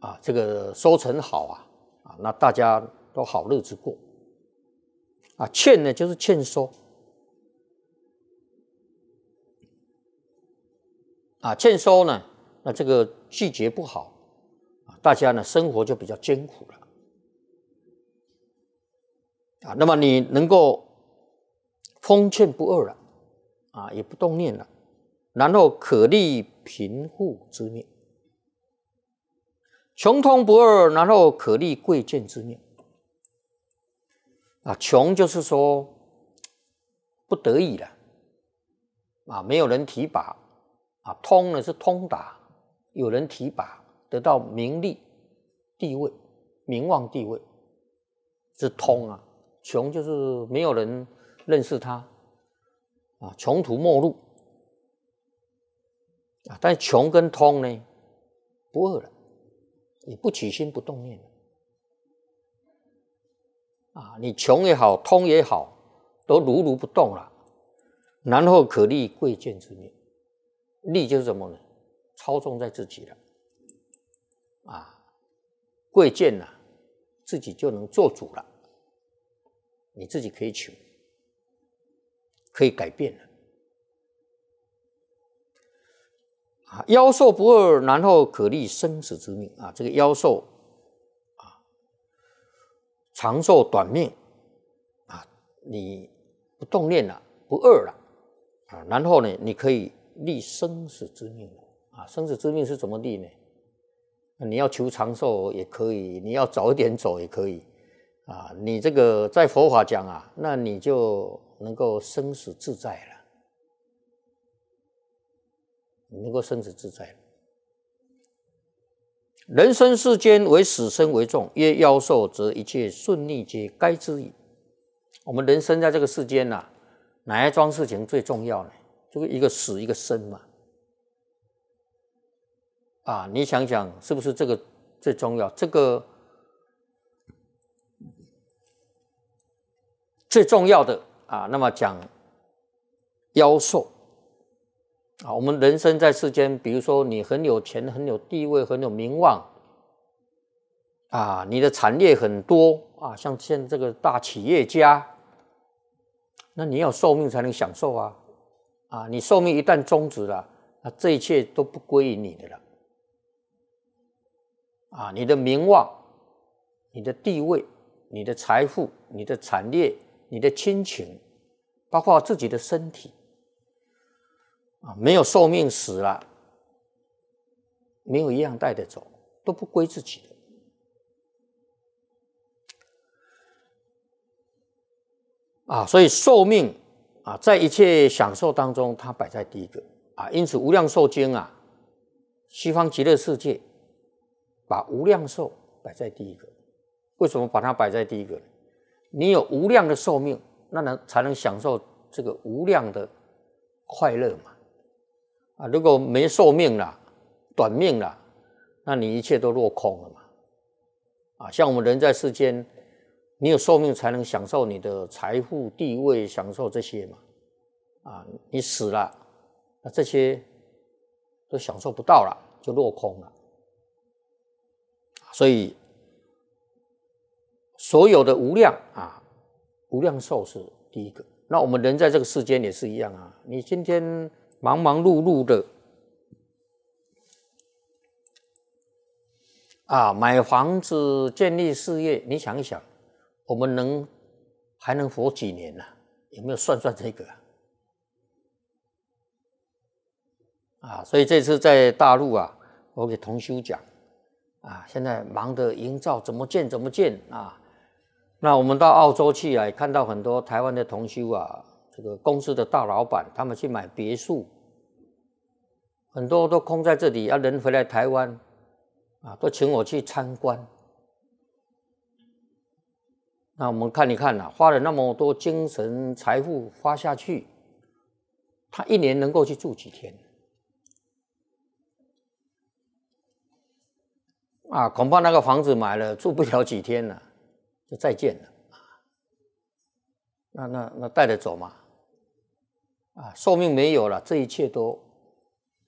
这个收成好那大家都好日子过欠呢就是欠收欠收呢，那这个季节不好大家呢生活就比较艰苦了那么你能够丰欠不贰了也不动念了，然后可立贫富之命，穷通不贰，然后可立贵贱之命穷就是说不得已了没有人提拔通呢是通达，有人提拔得到名利地位名望地位是通穷就是没有人认识他穷途末路但穷跟通呢不贰了，你不起心不动念你穷也好通也好都如如不动了，然后可立贵贱之命，立就是什么呢？操纵在自己了贵贱自己就能做主了，你自己可以求可以改变了夭寿不贰，然后可立生死之命这个夭寿长寿短命你不动念了不贰了然后呢你可以立生死之命生死之命是怎么立呢？你要求长寿也可以，你要早一点走也可以你这个在佛法讲那你就能够生死自在了，你能够生死自在了。人生世间为死生为重，曰夭寿，则一切顺利皆该之矣。我们人生在这个世间哪一桩事情最重要呢？就是一个死一个生嘛你想想是不是这个最重要？这个最重要的那么讲夭寿我们人生在世间，比如说你很有钱很有地位很有名望你的产业很多像现在这个大企业家，那你要寿命才能享受你寿命一旦终止了这一切都不归于你的了你的名望你的地位你的财富你的产业你的亲情包括自己的身体没有寿命死了，没有一样带得走，都不归自己的所以寿命在一切享受当中它摆在第一个因此无量寿经西方极乐世界把无量寿摆在第一个。为什么把它摆在第一个呢？你有无量的寿命，那才能享受这个无量的快乐嘛如果没寿命了短命了，那你一切都落空了嘛像我们人在世间，你有寿命才能享受你的财富地位，享受这些嘛你死了那这些都享受不到了，就落空了。所以所有的无量无量寿是第一个。那我们人在这个世间也是一样你今天忙忙碌碌的买房子建立事业，你想一想我们还能活几年有没有算这个所以这次在大陆我给同修讲现在忙着营造怎么建那我们到澳洲去也看到很多台湾的同修这个公司的大老板他们去买别墅，很多都空在这里人回来台湾都请我去参观。那我们看一看花了那么多精神财富花下去，他一年能够去住几天恐怕那个房子买了住不了几天了就再见了那带得走吗寿命没有了，这一切都